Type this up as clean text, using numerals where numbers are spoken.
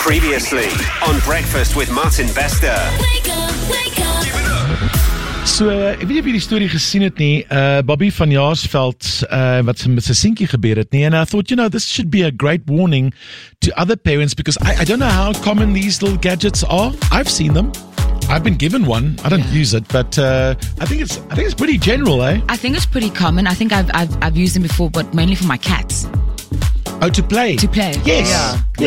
Previously on Breakfast with Martin Bester. Wake up. So, ek weet nie of jy die storie gesien het nie, Bobby van Jaarsveld, wat met sy seentjie gebeur het nie, and I thought, this should be a great warning to other parents, because I don't know how common these little gadgets are. I've seen them. I've been given one. I don't use it, but I think it's pretty general, eh? I think it's pretty common. I think I've used them before, but mainly for my cats. Oh, to play? To play. Yes. Yeah.